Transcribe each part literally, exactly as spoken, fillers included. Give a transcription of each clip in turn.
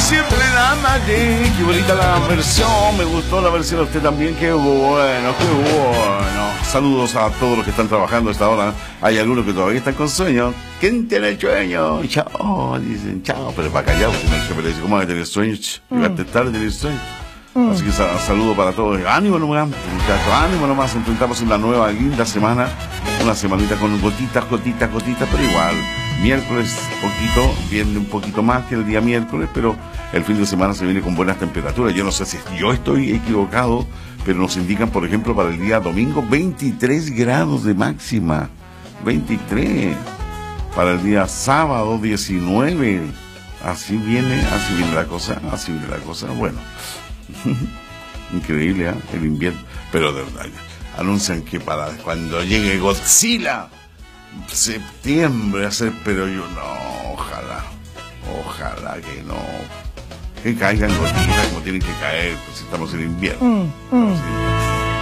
siempre la amé. Qué bonita la versión, me gustó la versión a usted también, qué bueno, qué bueno. Saludos a todos los que están trabajando a esta hora. Hay algunos que todavía están con sueño. ¿Quién tiene sueño? Chao, dicen chao, pero para callar, porque no se me dice, ¿cómo va a tener sueño? Llegaste tarde, tener sueño. Mm. Así que sal saludo para todos. Ánimo nomás, muchachos, ánimo nomás. Enfrentamos una nueva linda semana. Una semanita con gotitas, gotitas, gotitas, pero igual. Miércoles poquito, viene un poquito más que el día miércoles, pero el fin de semana se viene con buenas temperaturas. Yo no sé si yo estoy equivocado, pero nos indican, por ejemplo, para el día domingo, veintitrés grados de máxima. veintitrés. Para el día sábado, diecinueve. Así viene, así viene la cosa, así viene la cosa. Bueno. Increíble, ¿eh? El invierno. Pero de verdad, anuncian que para cuando llegue Godzilla, septiembre, hacer, pero yo no, ojalá, ojalá que no, que caigan gotitas como tienen que caer, pues estamos en invierno. Mm, mm. Estamos en invierno.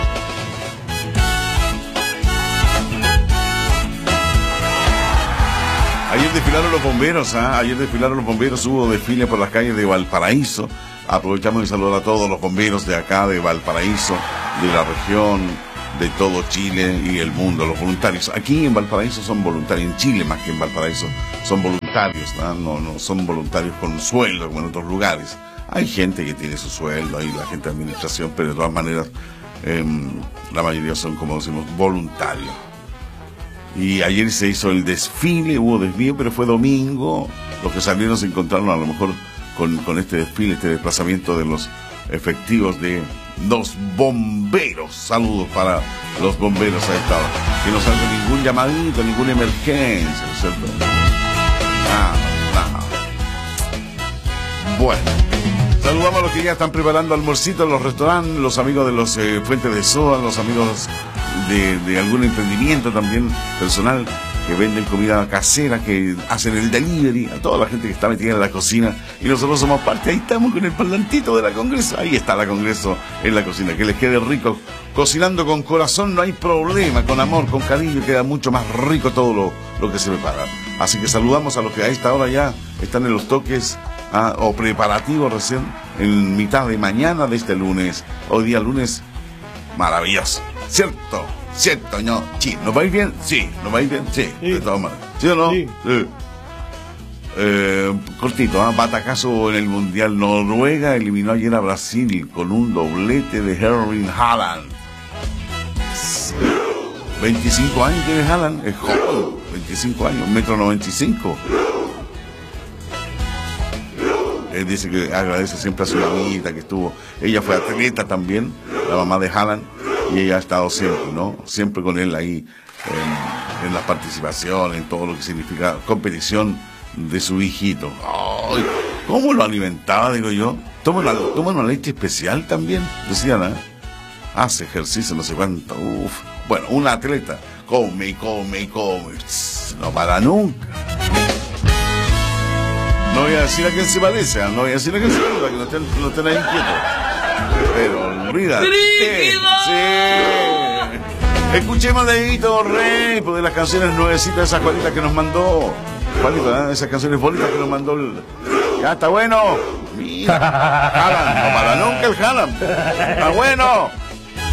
Ayer desfilaron los bomberos, ¿eh? Ayer desfilaron los bomberos, hubo desfile por las calles de Valparaíso. Aprovechamos y saludar a todos los bomberos de acá, de Valparaíso, de la región, de todo Chile y el mundo, los voluntarios. Aquí en Valparaíso son voluntarios, en Chile más que en Valparaíso son voluntarios, ¿no? No, no son voluntarios con sueldo como en otros lugares. Hay gente que tiene su sueldo, hay la gente de administración, pero de todas maneras eh, la mayoría son, como decimos, voluntarios. Y ayer se hizo el desfile, hubo desfile, pero fue domingo. Los que salieron se encontraron a lo mejor con, con este desfile, este desplazamiento de los efectivos de los bomberos. Saludos para los bomberos a esta hora. Que no salga ningún llamadito, ninguna emergencia, ¿cierto? Nada, nada. Bueno, saludamos a los que ya están preparando almuercito en los restaurantes, los amigos de los eh, Fuentes de Soda, los amigos de, de algún emprendimiento también personal, que venden comida casera, que hacen el delivery, a toda la gente que está metida en la cocina, y nosotros somos parte. Ahí estamos con el parlantito de la Congreso, ahí está la Congreso en la cocina, que les quede rico, cocinando con corazón, no hay problema, con amor, con cariño, queda mucho más rico todo lo, lo que se prepara. Así que saludamos a los que a esta hora ya están en los toques ah, o preparativos recién, en mitad de mañana de este lunes, hoy día lunes, maravilloso, ¿cierto? ¿Cierto, no? Sí, ¿nos va a ir bien? Sí, ¿nos va a ir bien? Sí, sí. De todas maneras. ¿Sí o no? Sí. Sí. Eh, cortito, ¿eh? Batacazo en el Mundial. Noruega eliminó ayer a Brasil con un doblete de Erling Haaland. veinticinco años tiene Haaland, es joven, veinticinco años, metro noventa y cinco. Él dice que agradece siempre a su amiguita que estuvo. Ella fue atleta también, la mamá de Haaland. Y ella ha estado siempre, ¿no? Siempre con él ahí en, en la participación, en todo lo que significa competición de su hijito. ¡Ay! ¿Cómo lo alimentaba, digo yo? Toma una, toma una leche especial también, decían, ¿eh? Hace ejercicio, no sé cuánto. Uf. Bueno, un atleta come y come y come. No para nunca. No voy a decir a quién se parece, no voy a decir a quién se parece, para que no estén, no estén ahí inquietos. Pero olvídate. Sí. Escuchemos de Hito Rey, pues de las canciones nuevecitas, esas cualitas que nos mandó. Juanito, ¿eh? Esas canciones bonitas que nos mandó el... Ya está bueno. Mira, Haaland, no para nunca el Haaland. Está bueno.